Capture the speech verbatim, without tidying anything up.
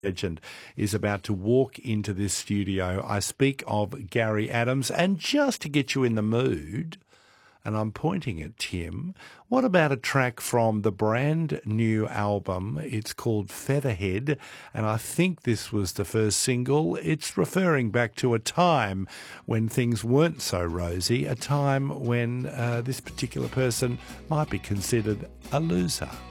legend is about to walk into this studio. I speak of Gary Adams, and just to get you in the mood, and I'm pointing at Tim, what about a track from the brand new album? It's called Featherhead, and I think this was the first single. It's referring back to a time when things weren't so rosy, a time when uh, this particular person might be considered a loser.